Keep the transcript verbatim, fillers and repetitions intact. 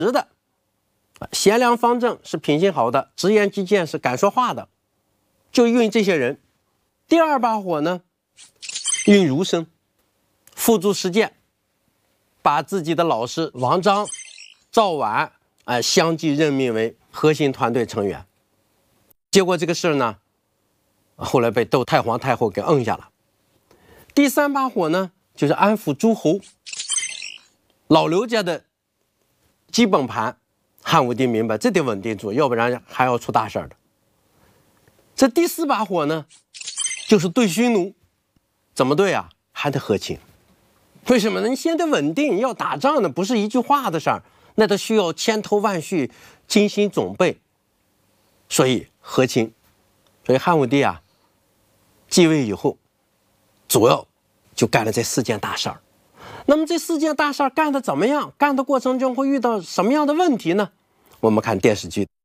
直的，贤良方正是品行好的，直言极谏是敢说话的，就运这些人。第二把火呢，运儒生，付诸实践，把自己的老师王章、赵绾哎、呃、相继任命为核心团队成员。结果这个事儿呢，后来被窦太皇太后给摁下了。第三把火呢，就是安抚诸侯。老刘家的基本盘，汉武帝明白这得稳定住，要不然还要出大事的。这第四把火呢，就是对匈奴。怎么对啊？还得和亲。为什么呢？你先得稳定，要打仗呢，不是一句话的事儿，那都需要千头万绪、精心准备。所以和亲。所以汉武帝啊，继位以后，主要就干了这四件大事儿。那么这四件大事儿干得怎么样？干的过程中会遇到什么样的问题呢？我们看电视剧。